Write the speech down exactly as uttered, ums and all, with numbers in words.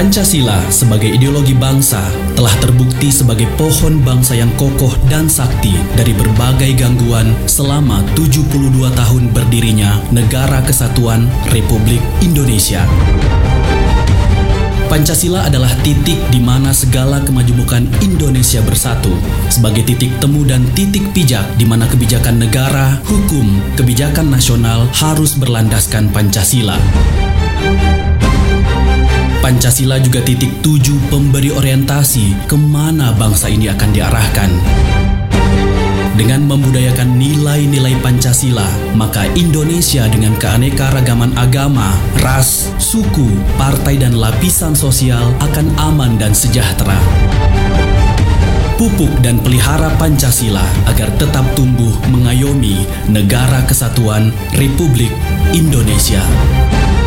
Pancasila sebagai ideologi bangsa telah terbukti sebagai pohon bangsa yang kokoh dan sakti dari berbagai gangguan selama tujuh puluh dua tahun berdirinya Negara Kesatuan Republik Indonesia. Pancasila adalah titik di mana segala kemajemukan Indonesia bersatu, sebagai titik temu dan titik pijak di mana kebijakan negara, hukum, kebijakan nasional harus berlandaskan Pancasila. Pancasila juga titik tuju pemberi orientasi kemana bangsa ini akan diarahkan. Dengan membudayakan nilai-nilai Pancasila, maka Indonesia dengan keanekaragaman agama, ras, suku, partai dan lapisan sosial akan aman dan sejahtera. Pupuk dan pelihara Pancasila agar tetap tumbuh mengayomi Negara Kesatuan Republik Indonesia.